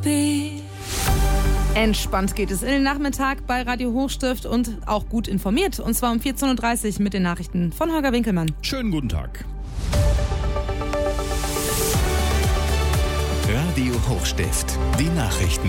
be. Entspannt geht es in den Nachmittag bei Radio Hochstift und auch gut informiert. Und zwar um 14.30 Uhr mit den Nachrichten von Holger Winkelmann. Schönen guten Tag. Radio Hochstift, die Nachrichten.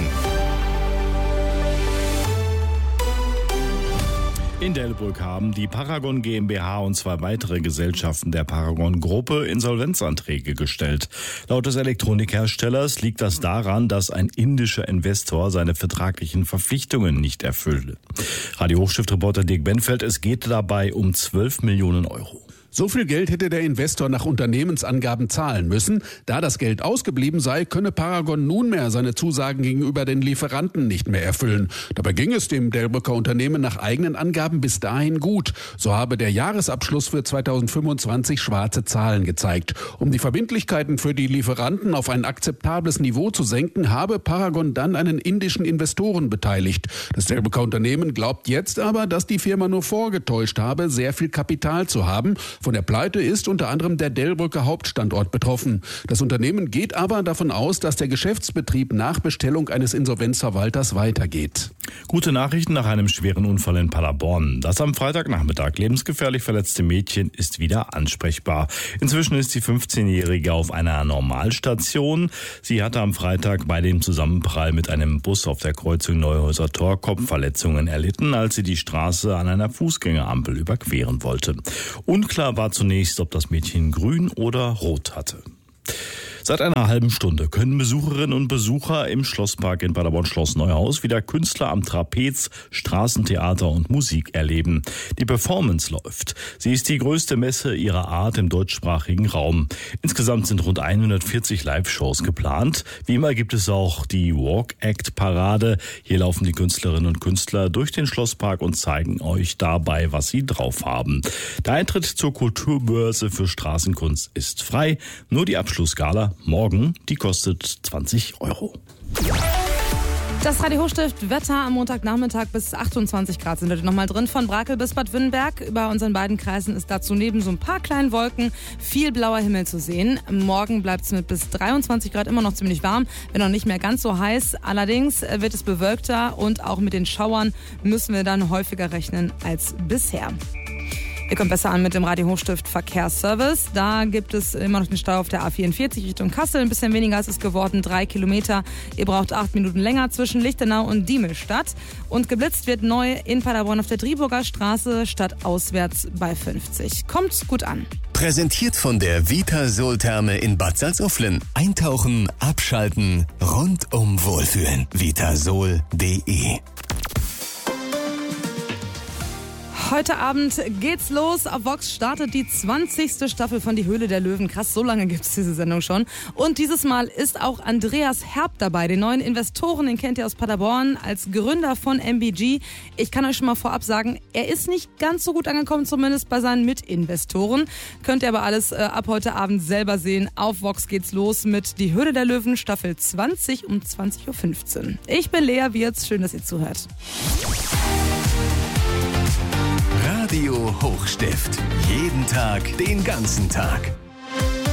In Delbrück haben die Paragon GmbH und 2 weitere Gesellschaften der Paragon-Gruppe Insolvenzanträge gestellt. Laut des Elektronikherstellers liegt das daran, dass ein indischer Investor seine vertraglichen Verpflichtungen nicht erfüllte. Radio Hochstift-Reporter Dirk Benfeld, es geht dabei um 12 Millionen Euro. So viel Geld hätte der Investor nach Unternehmensangaben zahlen müssen. Da das Geld ausgeblieben sei, könne Paragon nunmehr seine Zusagen gegenüber den Lieferanten nicht mehr erfüllen. Dabei ging es dem Delbrücker Unternehmen nach eigenen Angaben bis dahin gut. So habe der Jahresabschluss für 2025 schwarze Zahlen gezeigt. Um die Verbindlichkeiten für die Lieferanten auf ein akzeptables Niveau zu senken, habe Paragon dann einen indischen Investoren beteiligt. Das Delbrücker Unternehmen glaubt jetzt aber, dass die Firma nur vorgetäuscht habe, sehr viel Kapital zu haben. Von der Pleite ist unter anderem der Delbrücker Hauptstandort betroffen. Das Unternehmen geht aber davon aus, dass der Geschäftsbetrieb nach Bestellung eines Insolvenzverwalters weitergeht. Gute Nachrichten nach einem schweren Unfall in Paderborn. Das am Freitagnachmittag lebensgefährlich verletzte Mädchen ist wieder ansprechbar. Inzwischen ist die 15-Jährige auf einer Normalstation. Sie hatte am Freitag bei dem Zusammenprall mit einem Bus auf der Kreuzung Neuhäuser Tor Kopfverletzungen erlitten, als sie die Straße an einer Fußgängerampel überqueren wollte. Unklar war zunächst, ob das Mädchen grün oder rot hatte. Seit einer halben Stunde können Besucherinnen und Besucher im Schlosspark in Paderborn-Schloss Neuhaus wieder Künstler am Trapez, Straßentheater und Musik erleben. Die Performance läuft. Sie ist die größte Messe ihrer Art im deutschsprachigen Raum. Insgesamt sind rund 140 Live-Shows geplant. Wie immer gibt es auch die Walk-Act-Parade. Hier laufen die Künstlerinnen und Künstler durch den Schlosspark und zeigen euch dabei, was sie drauf haben. Der Eintritt zur Kulturbörse für Straßenkunst ist frei. Nur die Abschlussgala morgen, die kostet 20 Euro. Das Radio Hochstift Wetter am Montagnachmittag bis 28 Grad sind heute nochmal drin. Von Brakel bis Bad Wünnenberg. Über unseren beiden Kreisen ist dazu neben so ein paar kleinen Wolken viel blauer Himmel zu sehen. Morgen bleibt es mit bis 23 Grad immer noch ziemlich warm, wenn auch nicht mehr ganz so heiß. Allerdings wird es bewölkter und auch mit den Schauern müssen wir dann häufiger rechnen als bisher. Ihr kommt besser an mit dem Radio Hochstift Verkehrsservice. Da gibt es immer noch den Stau auf der A44 Richtung Kassel. Ein bisschen weniger ist es geworden, 3 Kilometer. Ihr braucht 8 Minuten länger zwischen Lichtenau und Diemelstadt. Und geblitzt wird neu in Paderborn auf der Driburger Straße stadtauswärts bei 50. Kommt gut an. Präsentiert von der Vitasol-Therme in Bad Salzuflen. Eintauchen, abschalten, rundum wohlfühlen. Vitasol.de. Heute Abend geht's los. Auf Vox startet die 20. Staffel von Die Höhle der Löwen. Krass, so lange gibt's diese Sendung schon. Und dieses Mal ist auch Andreas Herb dabei, den neuen Investoren. Den kennt ihr aus Paderborn als Gründer von MBG. Ich kann euch schon mal vorab sagen, er ist nicht ganz so gut angekommen, zumindest bei seinen Mitinvestoren. Könnt ihr aber alles ab heute Abend selber sehen. Auf Vox geht's los mit Die Höhle der Löwen, Staffel 20 um 20.15 Uhr. Ich bin Lea Wirz. Schön, dass ihr zuhört. Radio Hochstift. Jeden Tag, den ganzen Tag.